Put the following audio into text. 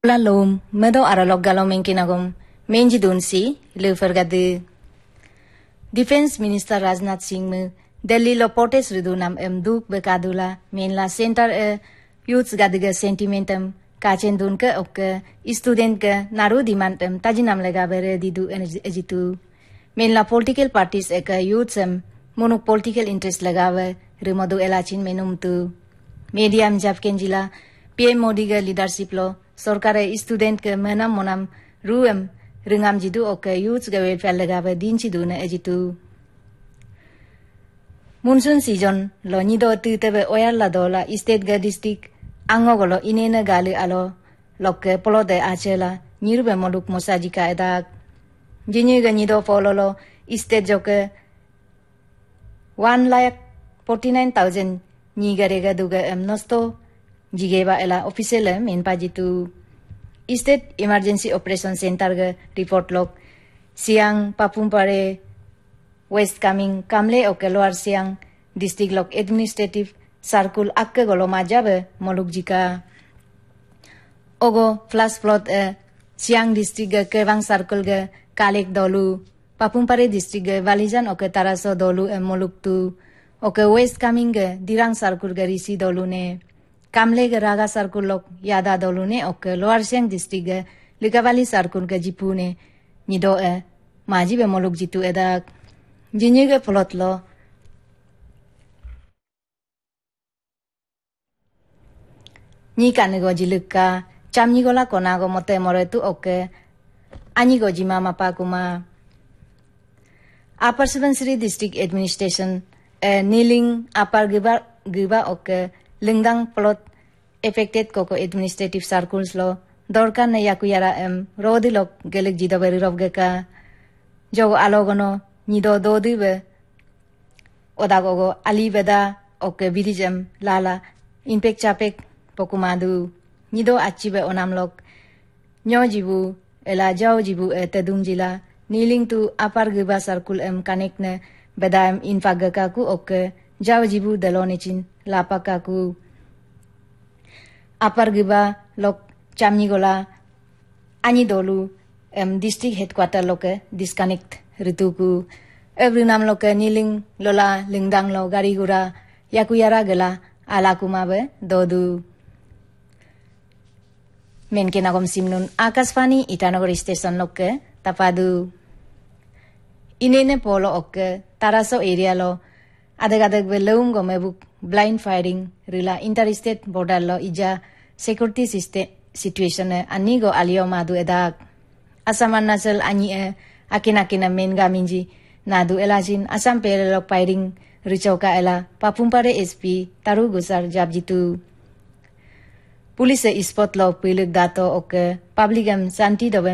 Lalom, medo aralog galom menkinagom, menji dunsi, lufergadu. Defense Minister Rajnath Singh mu Delhi lo potes ridunam duk bekadula menla center youth gadiga sentimentum kachen dun ke ok student ke naru dimantem tajinam lega bere didu ejitu menla political parties ek youth monok political interest lagawe remodu elachin menum tu medium japken jila PM Modi ga leadership lo सरकार स्टूडेंट के मनम मनम रूएम रिंगाम जिदु okay youth के वेलफेयर लगावे दिन ची दुने एजितु monsoon season lo nido titebe oyal la dola state ga district angogolo inene gali alo lokke polode achela nirbe moluk mosajika eda jinyi ga nido fololo state joke 1,49,000 ni garega duga nosto jigeba ela official men pajitu State Emergency Operation Center ga report log Siang Papumpare West Coming Kamle oke Lower Siang District log Administrative Circle akke golo majabe moluk jika ogo flash flood Siang District ga Kewang Circle ga Kalek dolu Papumpare District ga Valijan oke Taraso dolu moluk tu oke West Coming ga Dirang Circle ga Risi dolu ne Kamle ga Raga Circle lok yada dolune ok Lower Siang District ga Likavali Circle ga jipune nido maji be moluk jitu edak jinye ga plot lo ni kanigo jilukka chamni gola konago mote moretu ok ani go jima mapa kuma Upper Subansiri District Administration Niling Upper Giba ok Lingdang plot affected koko administrative circles lo dorkan na yakuyara rodi lok gelek jido beri robgeka jogo alogono nido dodibe odagogo ali beda oke bidijem lala impact chapek pokumadu nido achibe onam lok nyo jibu ela jao jibu tedung jila niling tu apar giba circle connect ne bedam infagaka ku oke jao jibu delonichin lapakaku Upper Giba lok chamni gola ani dolu district headquarter loke disconnect rituku every nam loke niling lola lingdang lo gari gura yakuyara gela alakuma be dodu menkenagom simnun Akashvani Itanagar station loke tapadu inene polo oke taraso area lo adeg be leung go mebuk blind firing rila interstate border lo ija security situation anigo alio madu edak asaman nasal ani akina menga minji nadu elajin asam pele lo firing richoka ela Papumpare SP taru gusar jabjitu police spot lo piluk dato ok public santi dobe